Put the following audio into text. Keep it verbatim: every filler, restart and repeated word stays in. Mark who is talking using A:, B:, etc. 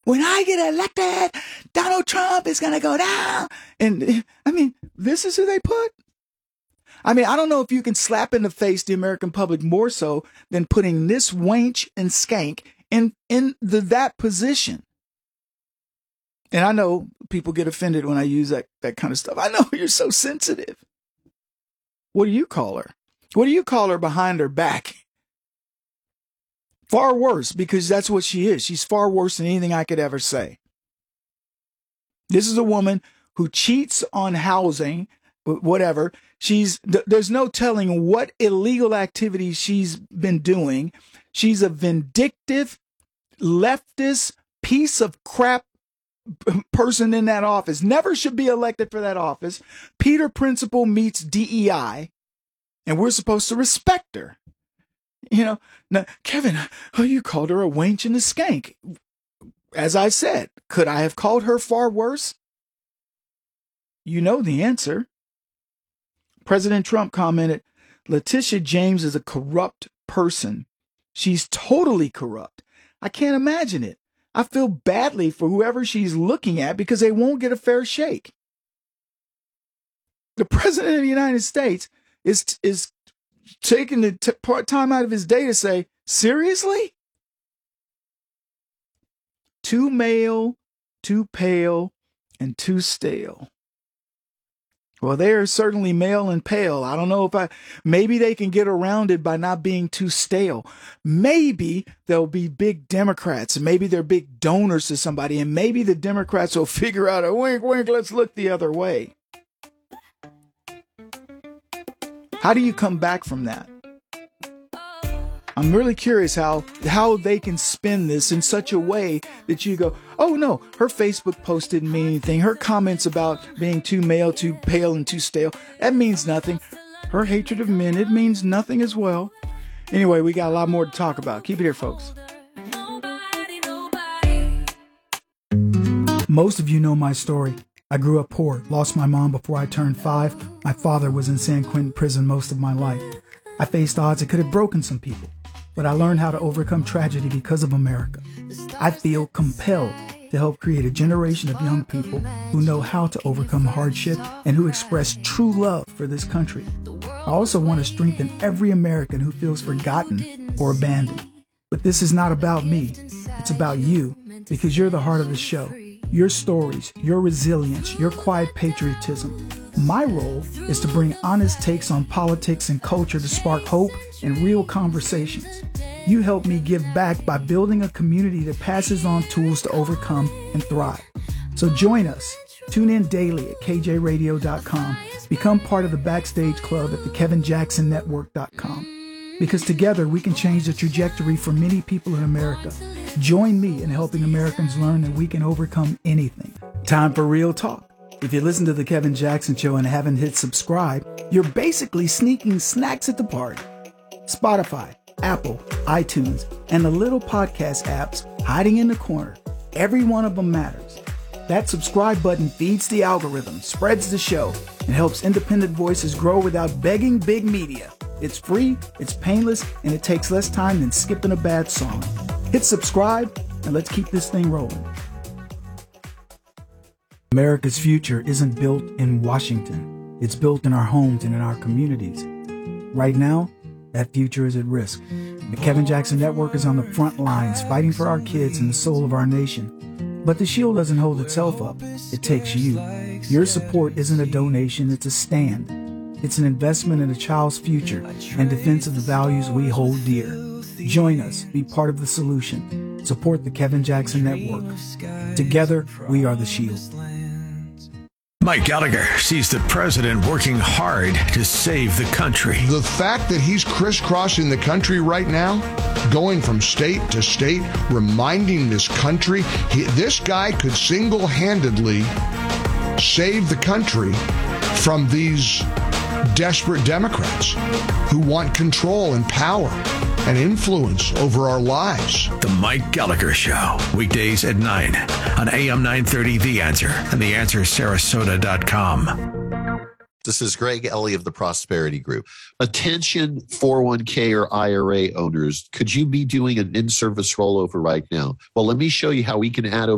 A: when I get elected, Donald Trump is going to go down. And I mean, this is who they put. I mean, I don't know if you can slap in the face the American public more so than putting this wench and skank in, in the, that position. And I know people get offended when I use that, that kind of stuff. I know you're so sensitive. What do you call her? What do you call her behind her back? Far worse, because that's what she is. She's far worse than anything I could ever say. This is a woman who cheats on housing, whatever. She's, there's no telling what illegal activities she's been doing. She's a vindictive, leftist piece of crap person in that office. Never should be elected for that office. Peter Principle meets D E I, and we're supposed to respect her. You know, now, Kevin, oh, you called her a wench and a skank. As I said, could I have called her far worse? You know the answer. President Trump commented, Letitia James is a corrupt person. She's totally corrupt. I can't imagine it. I feel badly for whoever she's looking at because they won't get a fair shake. The president of the United States is, is taking the t- part time out of his day to say, seriously? Too male, too pale, and too stale. Well, they are certainly male and pale. I don't know if I, maybe they can get around it by not being too stale. Maybe there'll be big Democrats, and maybe they're big donors to somebody, and maybe the Democrats will figure out a wink, wink, let's look the other way. How do you come back from that? I'm really curious how, how they can spin this in such a way that you go, oh no, her Facebook post didn't mean anything. Her comments about being too male, too pale, and too stale, that means nothing. Her hatred of men, it means nothing as well. Anyway, we got a lot more to talk about. Keep it here, folks. Most of you know my story. I grew up poor, lost my mom before I turned five. My father was in San Quentin prison most of my life. I faced odds that could have broken some people, but I learned how to overcome tragedy because of America. I feel compelled to help create a generation of young people who know how to overcome hardship and who express true love for this country. I also want to strengthen every American who feels forgotten or abandoned. But this is not about me. It's about you, because you're the heart of the show. Your stories, your resilience, your quiet patriotism. My role is to bring honest takes on politics and culture to spark hope and real conversations. You help me give back by building a community that passes on tools to overcome and thrive. So join us. Tune in daily at K J radio dot com. Become part of the Backstage Club at the Kevin Jackson Network dot com. Because together we can change the trajectory for many people in America. Join me in helping Americans learn that we can overcome anything. Time for real talk. If you listen to The Kevin Jackson Show and haven't hit subscribe, you're basically sneaking snacks at the party. Spotify, Apple, iTunes, and the little podcast apps hiding in the corner. Every one of them matters. That subscribe button feeds the algorithm, spreads the show, and helps independent voices grow without begging big media. It's free, it's painless, and it takes less time than skipping a bad song. Hit subscribe, and let's keep this thing rolling. America's future isn't built in Washington. It's built in our homes and in our communities. Right now, that future is at risk. The Kevin Jackson Network is on the front lines fighting for our kids and the soul of our nation. But the shield doesn't hold itself up. It takes you. Your support isn't a donation, it's a stand. It's an investment in a child's future and defense of the values we hold dear. Join us. Be part of the solution. Support the Kevin Jackson Network. Together, we are the shield.
B: Mike Gallagher sees the president working hard to save the country.
C: The fact that he's crisscrossing the country right now, going from state to state, reminding this country, he, this guy could single-handedly save the country from these desperate Democrats who want control and power and influence over our lives.
B: The Mike Gallagher Show, weekdays at nine on A M nine thirty The Answer and the answer sarasota dot com.
D: This is Greg Ellie of the Prosperity Group. Attention four oh one k or I R A owners, could you be doing an in-service rollover right now? Well, let me show you how we can add over